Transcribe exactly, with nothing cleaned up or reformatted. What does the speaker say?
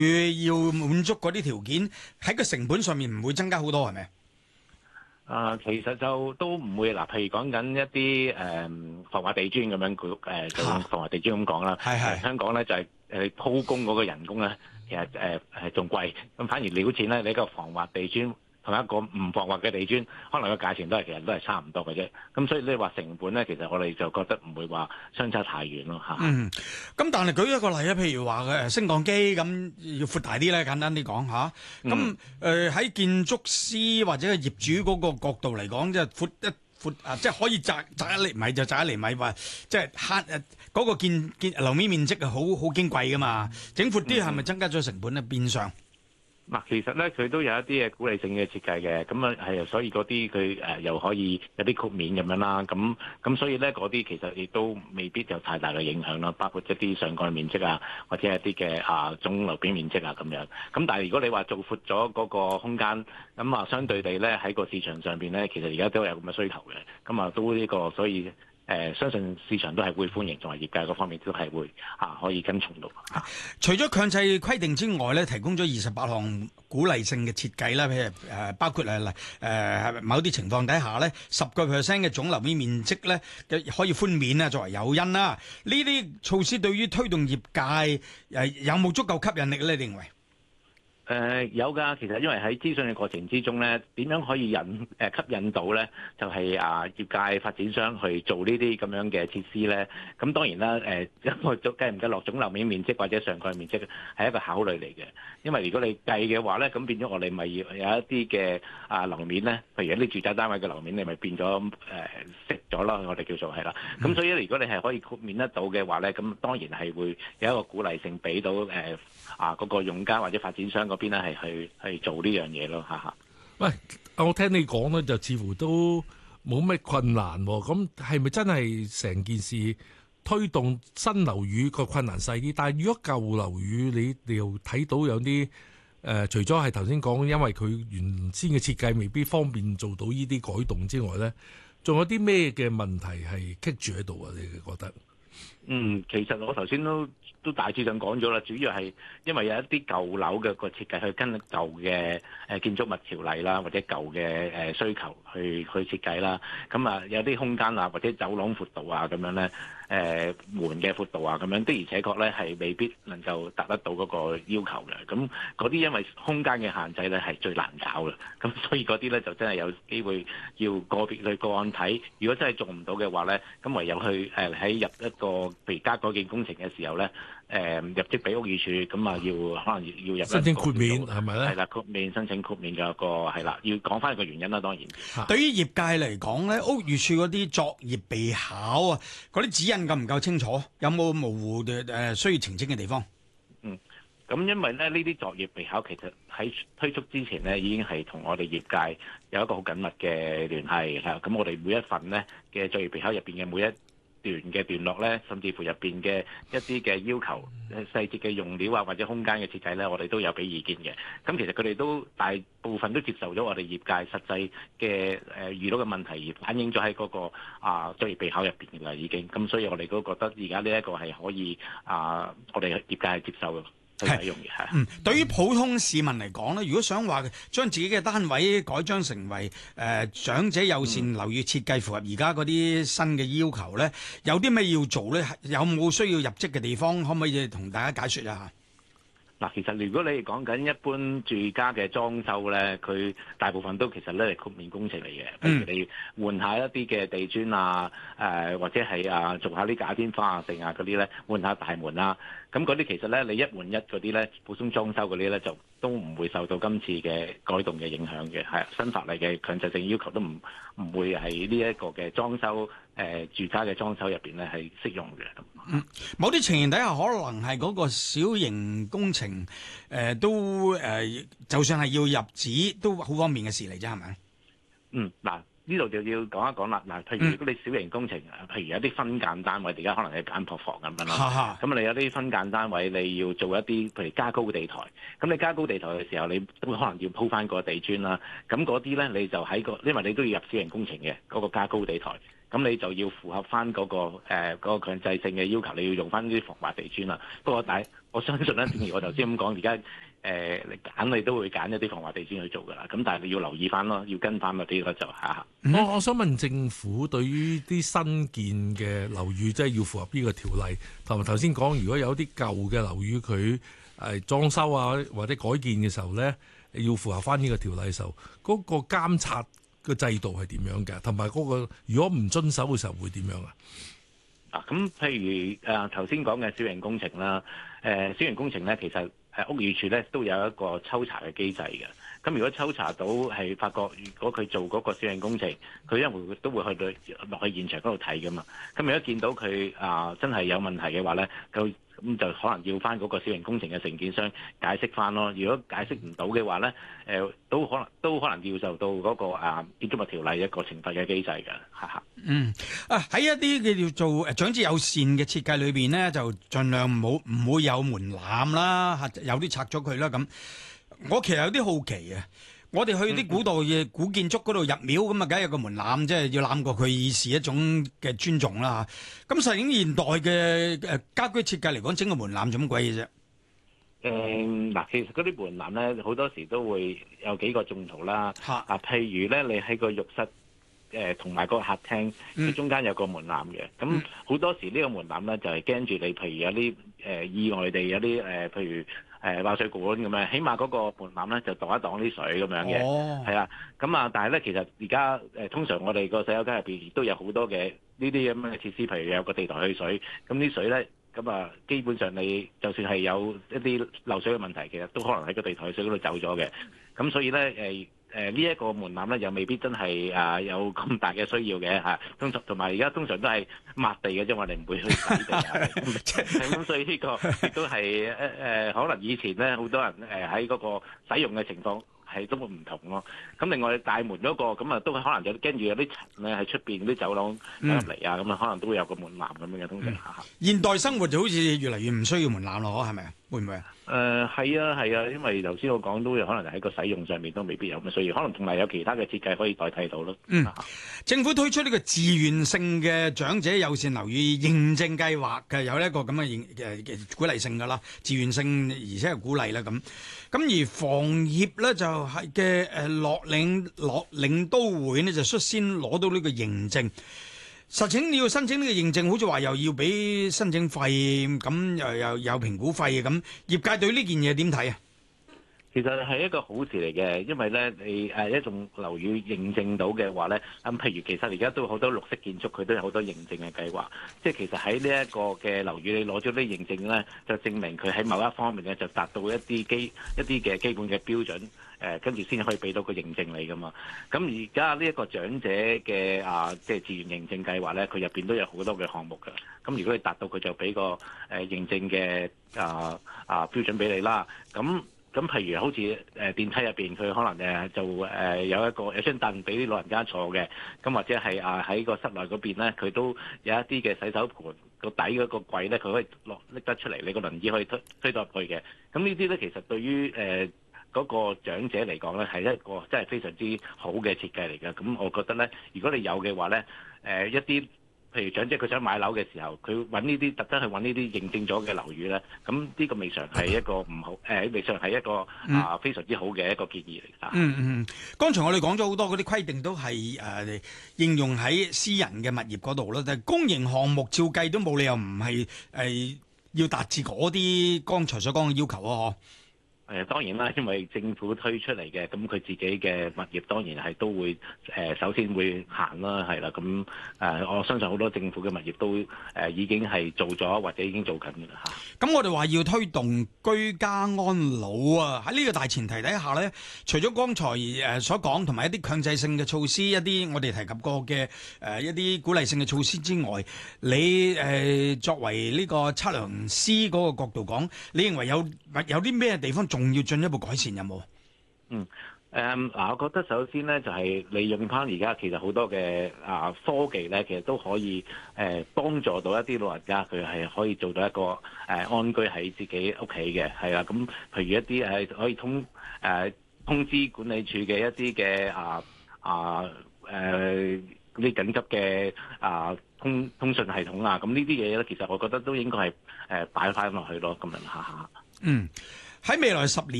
佢要滿足嗰啲條件，喺個成本上面唔會增加好多，係咪？ 啊，其實就都唔會嗱，譬如講緊一啲誒防滑地磚咁樣，佢誒就用防滑地磚咁講啦。係係。香港咧就係誒鋪工嗰個人工咧，其實誒係仲貴，咁反而料錢咧，你個防滑地磚同一個唔防滑嘅地磚，可能個價錢都係其實都係差唔多嘅啫。咁所以你話成本咧，其實我哋就覺得唔會話相差太遠咯嚇。 嗯，咁但係舉一個例啊，譬如話誒升降機咁要闊大啲咧，簡單啲講嚇。咁誒喺建築師或者係業主嗰個角度嚟講，即係闊一闊啊，即係可以窄窄一厘米就窄一厘米，話即係慳誒嗰個建建樓面面積係好好矜貴噶嘛。整闊啲係咪增加咗成本咧？變相？ 嗱，其實咧佢都有一啲嘅鼓勵性嘅設計嘅，咁啊係，所以嗰啲佢誒又可以有啲豁免咁樣啦，咁咁所以咧嗰啲其實亦都未必有太大嘅影響啦，包括一啲上蓋面積啊，或者一啲嘅啊總樓面面積啊咁樣。咁但係如果你話做闊咗嗰個空間，咁啊相對地咧喺個市場上邊咧，其實而家都有咁嘅需求嘅，咁啊都呢個所以。誒、呃，相信市場都係會歡迎，同埋業界嗰方面都係會啊可以跟從到。啊、 除咗強制規定之外咧，提供咗二十八項鼓勵性嘅設計啦，譬如誒、呃、包括誒誒、呃、某啲情況底下咧，十個 percent 嘅總樓面面積咧嘅可以寬免啊，作為誘因啦。呢啲措施對於推動業界誒、呃、有冇足夠吸引力咧？你認為？ 誒、呃、有㗎，其實因為喺諮詢嘅過程之中咧，點樣可以引誒、呃、吸引到咧？就係、是、啊業界發展商去做呢啲咁樣嘅設施咧。咁當然啦，誒因為計唔計落總樓面面積或者上蓋面積係一個考慮嚟嘅。因為如果你計嘅話咧，咁變咗我哋咪要有一啲嘅啊樓面咧，譬如一啲住宅單位嘅樓面，你咪變咗誒食咗啦。我哋叫做係啦。咁、嗯、所以如果你係可以豁免得到嘅話咧，咁當然係會有一個鼓勵性俾到誒。呃啊！嗰、那個用家或者發展商嗰邊咧，係去去做呢樣嘢咯，嚇嚇。 喂，我聽你講咧，就似乎都冇咩困難喎。咁係咪真係成件事推動新樓宇個困難細啲？但係如果舊樓宇，你你又睇到有啲誒、呃，除咗係頭先講，因為佢原先嘅設計未必方便做到呢啲改動之外咧，仲有啲咩嘅問題係棘住喺度啊？你覺得？ 嗯，其實我頭先都都大致上講咗啦，主要係因為有一啲舊樓嘅個設計去跟舊嘅誒建築物條例啦，或者舊嘅誒需求去去設計啦。咁啊有啲空間啊，或者走廊闊度啊咁樣咧，誒、呃、門嘅闊度啊咁樣的而且確咧係未必能夠達得到嗰個要求嘅。咁嗰啲因為空間嘅限制咧係最難搞嘅。咁所以嗰啲咧就真係有機會要個別去個案睇。如果真係做唔到嘅話咧，咁唯有去誒喺入一個。譬如加改建工程嘅時候咧，誒、呃、入則俾屋宇署，咁啊要可能要要入申請豁免係咪咧？ 係啦，豁免申請豁免嘅個係啦，要講翻個原因啦。當然， 啊、對於業界嚟講咧，屋宇署嗰啲作業備考啊，嗰啲指引夠唔夠清楚？有冇模糊嘅誒、呃、需要澄清嘅地方？ 嗯，咁因為咧呢啲作業備考其實喺推出之前咧，已經係同我哋業界有一個好緊密嘅聯繫係。咁我哋每一份咧嘅作業備考入邊嘅每一段嘅段落咧，甚至乎入邊嘅一啲嘅要求、細節嘅用料啊，或者空間嘅設計咧，我哋都有俾意見嘅。咁其實佢哋都大部分都接受咗我哋業界實際嘅誒、呃、遇到嘅問題，而反映咗喺嗰個啊作業備考入邊嘅啦，已經。咁所以我哋都覺得而家呢一個係可以啊，我哋業界係接受嘅。係， 嗯，對於普通市民嚟講咧，如果想話將自己嘅單位改裝成為誒、呃、長者友善樓宇設計，符合而家嗰啲新嘅要求咧，有啲咩要做咧？有冇需要入職嘅地方？可唔可以同大家解説一下？ 嗱，其實如果你係講緊一般住家嘅裝修咧，佢大部分都其實咧係豁免工程嚟嘅，譬如你換下一啲嘅地磚啊，誒、呃、或者係啊做下啲假天花啊、剩啊嗰啲咧，換下大門啊，咁嗰啲其實咧你一換一嗰啲咧，普通裝修嗰啲咧就都唔會受到今次嘅改動嘅影響嘅，係新法例嘅強制性要求都唔唔會喺呢一個嘅裝修誒、呃、住家嘅裝修入邊咧係適用嘅。 嗯，某啲情形底下可能係嗰個小型工程誒、呃、都誒、呃，就算係要入紙都好方便嘅事嚟啫，係咪？嗯， 嗱。呢度就要講一講啦。嗱，譬如如果你小型工程，譬如有啲分間單位，而家可能係簡樸房咁樣啦。咁你有啲分間單位，你要做一啲譬如加高地台。咁你加高地台嘅時候，你都可能要鋪翻個地磚啦。咁嗰啲咧，你就喺個，因為你都要入小型工程嘅嗰個加高地台。咁你就要符合翻嗰個誒嗰個強制性嘅要求，你要用翻啲防滑地磚啦。不過但係我相信咧，正如我頭先咁講，而家誒你揀你都會揀一啲防滑地氈去做㗎啦。咁但係你要留意翻咯，要跟翻嗰啲咯就嚇。 我我想問政府對於啲新建嘅樓宇，即係要符合呢個條例，同埋頭先講，如果有啲舊嘅樓宇佢誒裝修啊或者改建嘅時候咧，要符合翻呢個條例嘅時候，嗰、那個監察個制度係點樣嘅？同埋嗰個如果唔遵守嘅時候會點樣啊？ 啊，咁譬如誒頭先講嘅小型工程啦，誒、呃、小型工程咧，其實誒屋宇署咧都有一個抽查嘅機制嘅。咁如果抽查到係發覺，如果佢做嗰個小型工程，佢因為都會去到落去現場嗰度睇噶嘛。咁如果見到佢啊、呃、真係有問題嘅話咧，佢咁就可能要翻嗰個小型工程嘅承建商解釋翻咯。如果解釋唔到嘅話咧，誒、呃、都可能都可能要受到嗰、那個啊建築物條例一個懲罰嘅機制嘅，哈哈。嗯， 啊喺一啲嘅叫做誒長者友善嘅設計裏邊咧，就盡量唔好唔會有門檻啦，嚇有啲拆咗佢啦咁。我其實有啲好奇啊！我哋去啲古代嘅古建築嗰度入廟咁啊，梗係有個門檻，即係要攬過佢，以示一種嘅尊重啦。咁實際現代嘅誒家居設計嚟講，整個門檻做乜鬼嘢啫？ 誒嗱，其實嗰啲門檻咧，好多時都會有幾個用途啦。嚇啊，譬如咧，你喺個浴室誒同埋個客廳，佢中間有個門檻嘅。咁好多時呢個門檻咧，就係驚住你，譬如有啲誒意外地有啲誒，譬如。誒爆水管咁樣，起碼嗰個門檻咧就擋一擋啲水咁樣嘅，係啦、哦。咁啊，但係咧其實而家誒通常我哋個洗手間入邊亦都有好多嘅呢啲咁嘅設施，譬如有個地台去水，咁啲水咧咁啊，基本上你就算係有一啲漏水嘅問題，其實都可能喺個地台水嗰度走咗嘅。咁所以咧誒。誒呢一個門檻咧，又未必真係啊有咁大嘅需要嘅嚇。通常同埋而家通常都係抹地嘅啫，我哋唔會去洗地啊。咁所以呢個亦都係誒誒，可能以前咧好多人誒喺嗰個使用嘅情況係都會唔同咯。咁另外大門嗰個咁啊，都可能有跟住有啲塵咧喺出邊啲走廊入嚟啊，咁啊可能都會有個門檻咁樣嘅通常嚇。 現代生活就好似越嚟越唔需要門檻咯，係咪啊？會唔會啊？ 誒係啊係啊，因為頭先我講都有可能喺個使用上面都未必有咁需要，可能同埋有其他嘅設計可以代替到咯。 嗯，政府推出呢個自願性嘅長者友善樓宇認證計劃嘅，有一個咁嘅認誒嘅鼓勵性㗎啦，自願性而且係鼓勵啦咁。咁而房協咧就係嘅誒樂領樂領都會呢，就率先攞到呢個認證。實情你要申請呢個認證，好似話又要俾申請費，咁又又有評估費嘅咁，業界對呢件嘢點睇啊？ 其實係一個好事嚟嘅，因為咧你誒一棟樓宇認證到嘅話咧，咁譬如其實而家都好多綠色建築，佢都有好多認證嘅計劃。即係其實喺呢一個嘅樓宇，你攞咗啲認證咧，就證明佢喺某一方面咧就達到一啲基一啲嘅基本嘅標準，誒跟住先可以俾到個認證你噶嘛。咁而家呢一個長者嘅啊，即係自願認證計劃咧，佢入邊都有好多嘅項目㗎。咁如果你達到，佢就俾個誒認證嘅啊啊標準俾你啦。咁咁譬如好似誒電梯入邊，佢可能誒就誒有一個有張凳俾啲老人家坐嘅，咁或者係啊喺個室內嗰邊咧，佢都有一啲嘅洗手盆個底嗰個櫃咧，佢可以落拎得出嚟，你個輪椅可以推推到入去嘅。咁呢啲咧其實對於誒嗰個長者嚟講咧，係一個真係非常之好嘅設計嚟嘅。咁我覺得咧，如果你有嘅話咧，誒一啲。譬如長者佢想買樓嘅時候，佢揾呢啲特登去揾呢啲認證咗嘅樓宇咧，咁呢個未嘗係一個唔好，誒未嘗係一個啊非常之好嘅一個建議嚟㗎。 嗯嗯，剛才我哋講咗好多嗰啲規定都係誒、呃、應用喺私人嘅物業嗰度啦，但係公營項目照計都冇理由唔係誒要達至嗰啲剛才所講嘅要求啊！ 誒當然啦，因為政府推出嚟嘅，咁佢自己嘅物業當然係都會誒、呃、首先會行啦，係啦，咁誒、呃、我相信好多政府嘅物業都誒、呃、已經係做咗或者已經做緊嘅啦嚇。 咁我哋話要推動居家安老啊，喺呢個大前提底下咧，除咗剛才誒所講同埋一啲強制性嘅措施，一啲我哋提及過嘅誒、呃、一啲鼓勵性嘅措施之外，你誒、呃、作為呢個測量師嗰個角度講，你認為有有啲咩地方仲仲要進一步改善有冇？ 嗯，誒嗱，我覺得首先咧就係利用翻而家其實好多嘅啊科技咧，其實都可以誒幫助到一啲老人家，佢係可以做到一個誒安居喺自己屋企嘅，係啦。咁譬如一啲係可以通誒通知管理處嘅一啲嘅啊啊誒嗰啲緊急嘅啊通通訊系統啊，咁呢啲嘢咧，其實我覺得都應該係誒擺翻落去咯，咁樣下下。 嗯，喺未來十年。